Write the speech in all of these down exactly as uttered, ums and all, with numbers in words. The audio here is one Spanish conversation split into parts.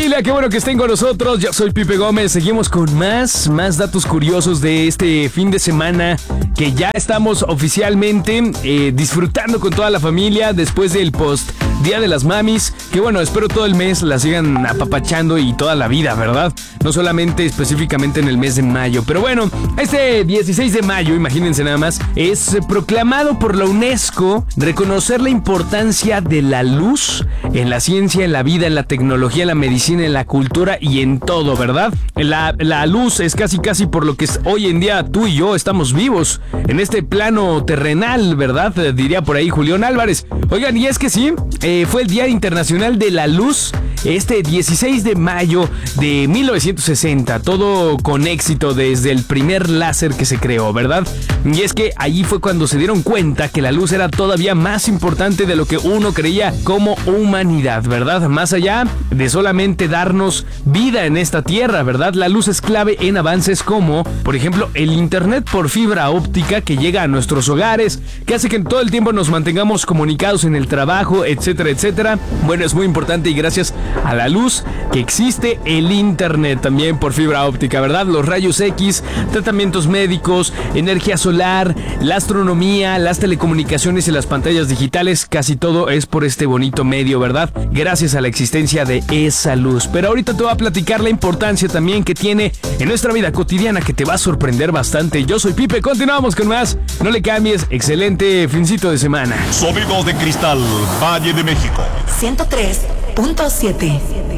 familia, qué bueno que estén con nosotros. Yo soy Pipe Gómez, seguimos con más, más datos curiosos de este fin de semana que ya estamos oficialmente eh, disfrutando con toda la familia después del post Día de las Mamis, que bueno, espero todo el mes la sigan apapachando y toda la vida, ¿verdad? No solamente específicamente en el mes de mayo, pero bueno, este dieciséis de mayo, imagínense nada más, es proclamado por la UNESCO reconocer la importancia de la luz en la ciencia, en la vida, en la tecnología, en la medicina, en la cultura y en todo, ¿verdad? La, la luz es casi casi por lo que hoy en día tú y yo estamos vivos en este plano terrenal, ¿verdad? Diría por ahí Julián Álvarez. Oigan, y es que sí, eh, fue el Día Internacional de la Luz este dieciséis de mayo de mil novecientos sesenta, todo con éxito desde el primer láser que se creó, ¿verdad? Y es que allí fue cuando se dieron cuenta que la luz era todavía más importante de lo que uno creía como humanidad, ¿verdad? Más allá de solamente darnos vida en esta tierra, ¿verdad? La luz es clave en avances como, por ejemplo, el internet por fibra óptica que llega a nuestros hogares, que hace que todo el tiempo nos mantengamos comunicados en el trabajo, etcétera, etcétera. Bueno, es muy importante y gracias a la luz que existe el internet también por fibra óptica, ¿verdad? Los rayos X, tratamientos médicos, energía solar, la astronomía, las telecomunicaciones y las pantallas digitales, casi todo es por este bonito medio, ¿verdad? Gracias a la existencia de esa luz. Pero ahorita te voy a platicar la importancia también que tiene en nuestra vida cotidiana, que te va a sorprender bastante. Yo soy Pipe, continuamos con más. No le cambies, excelente fincito de semana. Sonidos de Cristal, Valle de México. ciento tres punto siete.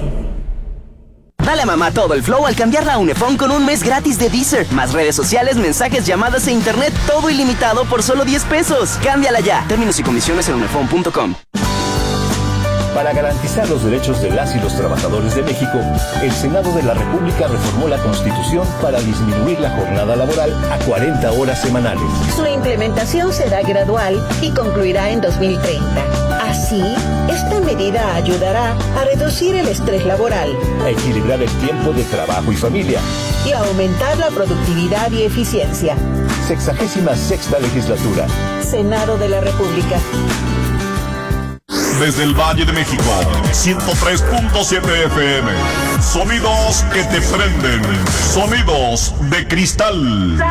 Dale a mamá todo el flow al cambiarla a Unifón con un mes gratis de Deezer. Más redes sociales, mensajes, llamadas e internet, todo ilimitado por solo diez pesos. Cámbiala ya. Términos y condiciones en unifón punto com. Para garantizar los derechos de las y los trabajadores de México, el Senado de la República reformó la Constitución para disminuir la jornada laboral a cuarenta horas semanales. Su implementación será gradual y concluirá en dos mil treinta. Así, esta medida ayudará a reducir el estrés laboral, a equilibrar el tiempo de trabajo y familia y a aumentar la productividad y eficiencia. Sexagésima sexta legislatura. Senado de la República. Desde el Valle de México, ciento tres punto siete F M. Sonidos que te prenden. Sonidos de Cristal.